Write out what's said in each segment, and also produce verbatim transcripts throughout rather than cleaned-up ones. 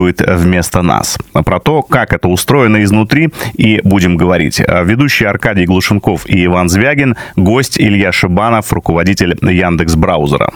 вместо нас. Про то, как это устроено изнутри, и будем говорить. Ведущие Аркадий Глушенков и Иван Звягин, гость Илья Шибанов, руководитель Яндекс.Браузера.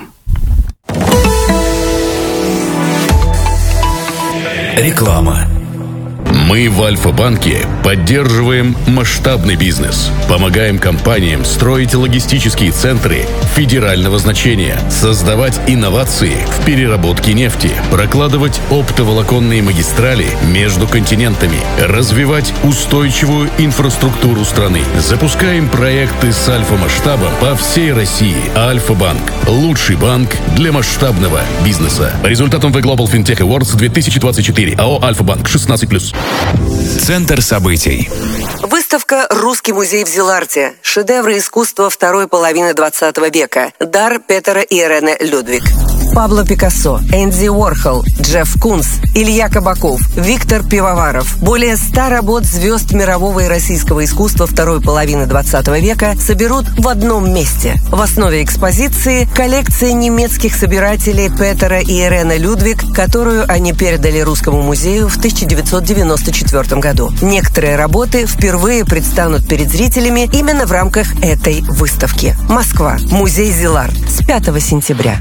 Реклама. Мы в Альфа-банке поддерживаем масштабный бизнес, помогаем компаниям строить логистические центры федерального значения, создавать инновации в переработке нефти, прокладывать оптоволоконные магистрали между континентами, развивать устойчивую инфраструктуру страны. Запускаем проекты с альфа-масштабом по всей России. Альфа-банк – лучший банк для масштабного бизнеса. По результатам The Global FinTech Awards две тысячи двадцать четыре. АО «Альфа-банк» шестнадцать плюс. Центр событий. Выставка «Русский музей в Зиларте. Шедевры искусства второй половины двадцатого века. Дар Петера и Ирены Людвиг». Пабло Пикассо, Энди Уорхол, Джефф Кунс, Илья Кабаков, Виктор Пивоваров. Более ста работ звезд мирового и российского искусства второй половины двадцатого века соберут в одном месте. В основе экспозиции коллекция немецких собирателей Петера и Ирены Людвиг, которую они передали Русскому музею в тысяча девятьсот девяносто четвёртом году. Некоторые работы впервые предстанут перед зрителями именно в рамках этой выставки. Москва. Музей Зиларт. С пятого сентября.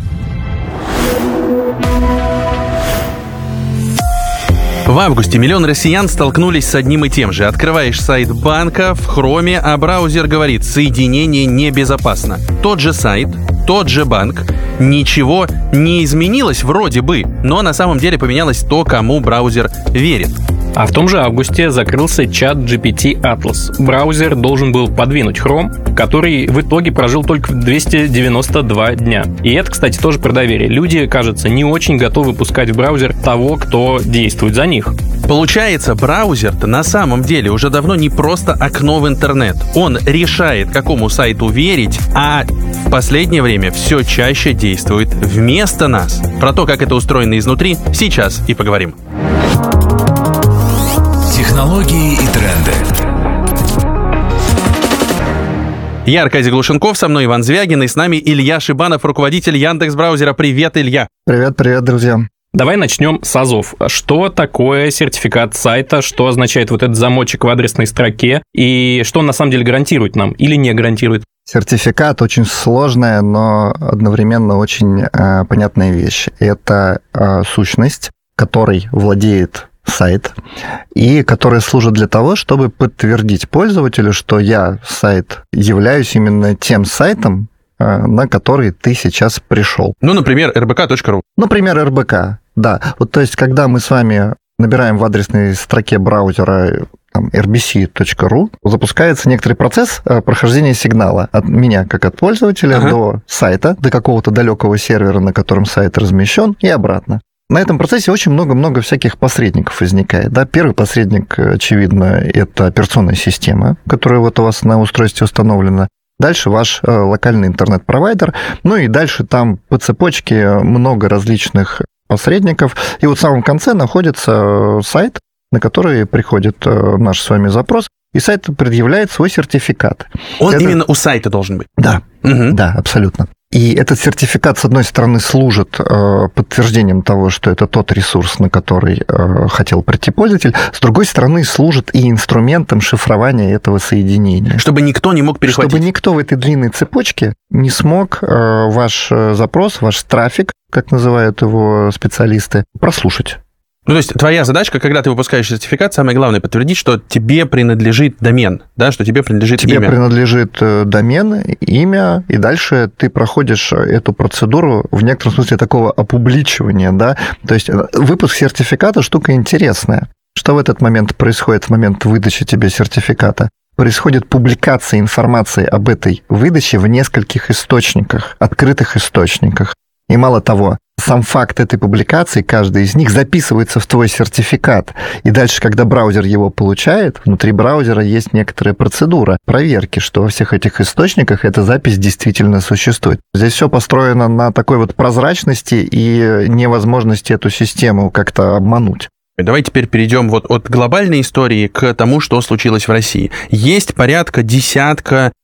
В августе миллион россиян столкнулись с одним и тем же. Открываешь сайт банка в Хроме, а браузер говорит: соединение небезопасно. Тот же сайт, тот же банк. Ничего не изменилось вроде бы, но на самом деле поменялось то, кому браузер верит. А в том же августе закрылся чат джи пи ти Atlas. Браузер должен был подвинуть Chrome, который в итоге прожил только двести девяносто два дня. И это, кстати, тоже про доверие. Люди, кажется, не очень готовы пускать в браузер того, кто действует за них. Получается, браузер-то на самом деле уже давно не просто окно в интернет. Он решает, какому сайту верить, а в последнее время все чаще действует вместо нас. Про то, как это устроено изнутри, сейчас и поговорим. Технологии и тренды. Я Аркадий Глушенков, со мной Иван Звягин, и с нами Илья Шибанов, руководитель Яндекс.Браузера. Привет, Илья. Привет, привет, друзья. Давай начнем с азов. Что такое сертификат сайта, что означает вот этот замочек в адресной строке, и что он на самом деле гарантирует нам или не гарантирует? Сертификат очень сложная, но одновременно очень э, понятная вещь. Это э, сущность, которой владеет сайт, и который служит для того, чтобы подтвердить пользователю, что я, сайт, являюсь именно тем сайтом, на который ты сейчас пришел. Ну, например, эр бэ ка точка ру. Например, эр бэ ка, да. Вот, то есть, когда мы с вами набираем в адресной строке браузера там, эр би си точка ру, запускается некоторый процесс прохождения сигнала от меня, как от пользователя, ага. до сайта, до какого-то далекого сервера, на котором сайт размещен, и обратно. На этом процессе очень много-много всяких посредников возникает. Да? Первый посредник, очевидно, это операционная система, которая вот у вас на устройстве установлена. Дальше ваш локальный интернет-провайдер. Ну и дальше там по цепочке много различных посредников. И вот в самом конце находится сайт, на который приходит наш с вами запрос, и сайт предъявляет свой сертификат. Он это... именно у сайта должен быть? Да, угу. да, абсолютно. И этот сертификат, с одной стороны, служит э, подтверждением того, что это тот ресурс, на который э, хотел прийти пользователь, с другой стороны, служит и инструментом шифрования этого соединения. Чтобы никто не мог перехватить. Чтобы никто в этой длинной цепочке не смог э, ваш запрос, ваш трафик, как называют его специалисты, прослушать. Ну, то есть твоя задачка, когда ты выпускаешь сертификат, самое главное подтвердить, что тебе принадлежит домен, да, что тебе принадлежит тебе имя. Тебе принадлежит домен, имя, и дальше ты проходишь эту процедуру в некотором смысле такого опубличивания, да. То есть выпуск сертификата штука интересная. Что в этот момент происходит, в момент выдачи тебе сертификата? Происходит публикация информации об этой выдаче в нескольких источниках, открытых источниках. И мало того, сам факт этой публикации, каждый из них записывается в твой сертификат. И дальше, когда браузер его получает, внутри браузера есть некоторая процедура проверки, что во всех этих источниках эта запись действительно существует. Здесь все построено на такой вот прозрачности и невозможности эту систему как-то обмануть. Давай теперь перейдем вот от глобальной истории к тому, что случилось в России. Есть порядка десятка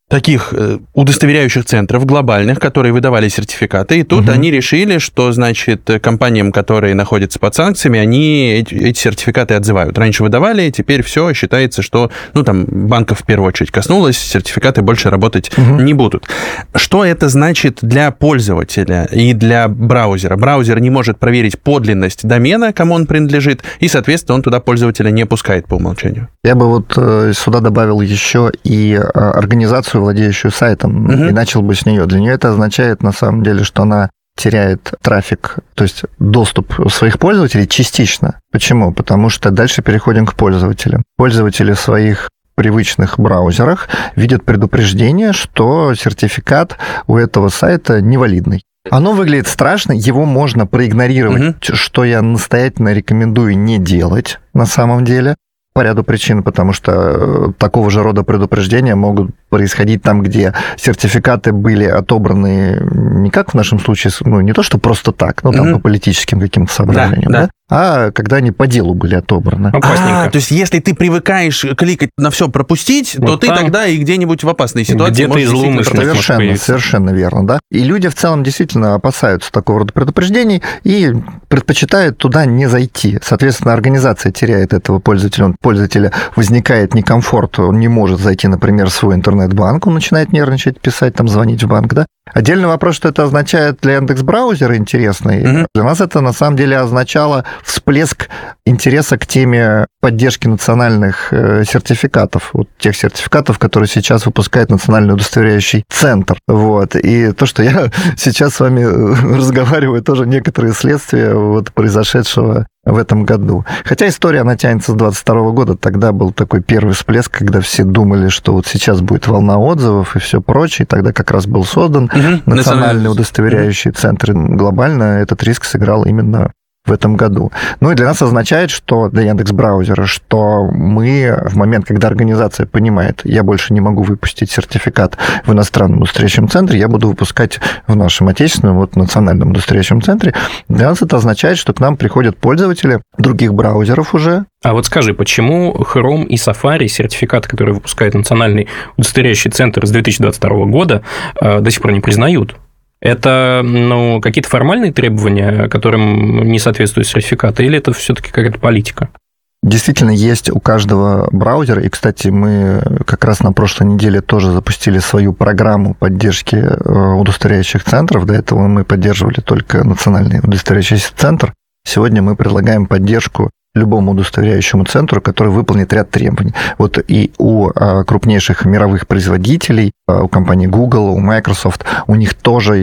таких удостоверяющих центров глобальных, которые выдавали сертификаты, и тут угу. они решили, что, значит, компаниям, которые находятся под санкциями, они эти, эти сертификаты отзывают. Раньше выдавали, теперь все считается, что, ну, там, банков в первую очередь коснулось, сертификаты больше работать угу. не будут. Что это значит для пользователя и для браузера? Браузер не может проверить подлинность домена, кому он принадлежит, и, соответственно, он туда пользователя не пускает по умолчанию. Я бы вот сюда добавил еще и организацию, владеющую сайтом, угу. и начал бы с нее. Для нее это означает, на самом деле, что она теряет трафик, то есть доступ своих пользователей частично. Почему? Потому что дальше переходим к пользователям. Пользователи в своих привычных браузерах видят предупреждение, что сертификат у этого сайта невалидный. Оно выглядит страшно, его можно проигнорировать, угу. что я настоятельно рекомендую не делать на самом деле. По ряду причин, потому что такого же рода предупреждения могут происходить там, где сертификаты были отобраны не как в нашем случае, ну, не то, что просто так, ну, там, mm-hmm. по политическим каким-то соображениям, да, да. да, а когда они по делу были отобраны. А, то есть, если ты привыкаешь кликать на все пропустить, вот то ты тогда и где-нибудь в опасной ситуации можешь злоумышленник. Совершенно, совершенно верно, да. И люди в целом действительно опасаются такого рода предупреждений и предпочитают туда не зайти. Соответственно, организация теряет этого пользователя, он пользователя возникает некомфорт, он не может зайти, например, в свой интернет-банк, он начинает нервничать, писать, там, звонить в банк, да. Отдельный вопрос, что это означает для Яндекс.Браузера интересный. Mm-hmm. Для нас это, на самом деле, означало всплеск интереса к теме поддержки национальных сертификатов, вот тех сертификатов, которые сейчас выпускает Национальный удостоверяющий центр. Вот. И то, что я сейчас с вами разговариваю, тоже некоторые следствия вот произошедшего в этом году. Хотя история, она тянется с двадцать второго года. Тогда был такой первый всплеск, когда все думали, что вот сейчас будет волна отзывов и все прочее. Тогда как раз был создан угу. Национальный удостоверяющий угу. центр. Глобально этот риск сыграл именно в этом году. Ну и для нас означает, что для Яндекс.Браузера, что мы в момент, когда организация понимает, я больше не могу выпустить сертификат в иностранном удостоверяющем центре, я буду выпускать в нашем отечественном, вот, национальном удостоверяющем центре, для нас это означает, что к нам приходят пользователи других браузеров уже. А вот скажи, почему Chrome и Safari, сертификаты, которые выпускает Национальный удостоверяющий центр с две тысячи двадцать второго года, до сих пор не признают? Это, ну, какие-то формальные требования, которым не соответствуют сертификаты, или это все-таки какая-то политика? Действительно, есть у каждого браузера, и, кстати, мы как раз на прошлой неделе тоже запустили свою программу поддержки удостоверяющих центров. До этого мы поддерживали только Национальный удостоверяющий центр. Сегодня мы предлагаем поддержку любому удостоверяющему центру, который выполнит ряд требований. Вот и у крупнейших мировых производителей, у компании Google, у Microsoft, у них тоже,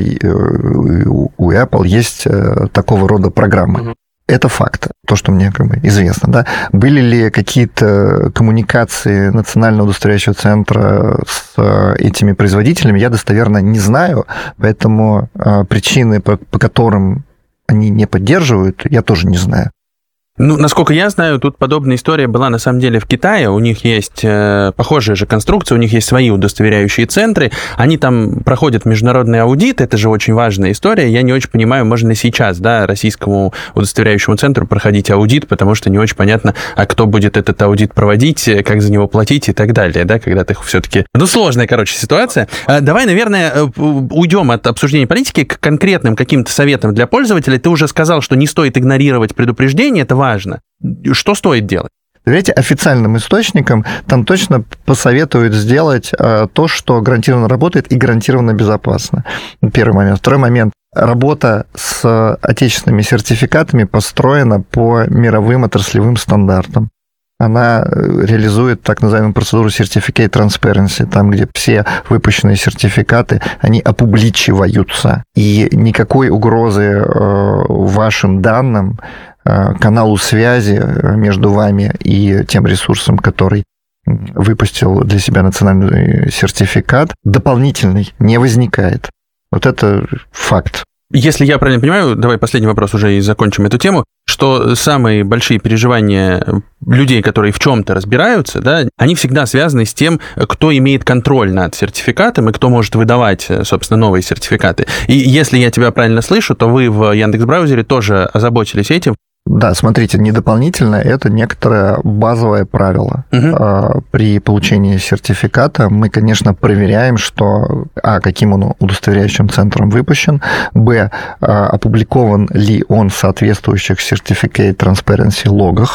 у Apple есть такого рода программы. Mm-hmm. Это факт, то, что мне как бы известно. Да? Были ли какие-то коммуникации Национального удостоверяющего центра с этими производителями, я достоверно не знаю, поэтому причины, по, по которым они не поддерживают, я тоже не знаю. Ну, насколько я знаю, тут подобная история была на самом деле в Китае. У них есть э, похожая же конструкция, у них есть свои удостоверяющие центры. Они там проходят международный аудит, это же очень важная история. Я не очень понимаю, можно ли сейчас, да, российскому удостоверяющему центру проходить аудит, потому что не очень понятно, а кто будет этот аудит проводить, как за него платить и так далее, да, когда ты все-таки... Ну, сложная, короче, ситуация. Давай, наверное, уйдем от обсуждения политики к конкретным каким-то советам для пользователей. Ты уже сказал, что не стоит игнорировать предупреждения, это важно. Важно. Что стоит делать? Доверяйте официальным источникам, там точно посоветуют сделать то, что гарантированно работает и гарантированно безопасно. Первый момент. Второй момент. Работа с отечественными сертификатами построена по мировым отраслевым стандартам. Она реализует так называемую процедуру Certificate Transparency, там, где все выпущенные сертификаты, они опубличиваются. И никакой угрозы вашим данным, каналу связи между вами и тем ресурсом, который выпустил для себя национальный сертификат, дополнительный не возникает. Вот это факт. Если я правильно понимаю, давай последний вопрос уже и закончим эту тему, что самые большие переживания людей, которые в чем-то разбираются, да, они всегда связаны с тем, кто имеет контроль над сертификатом и кто может выдавать, собственно, новые сертификаты. И если я тебя правильно слышу, то вы в Яндекс.Браузере тоже озаботились этим. Да, смотрите, не дополнительно, это некоторое базовое правило. Угу. При получении сертификата мы, конечно, проверяем, что, а, каким он удостоверяющим центром выпущен, б, опубликован ли он в соответствующих Certificate Transparency логах,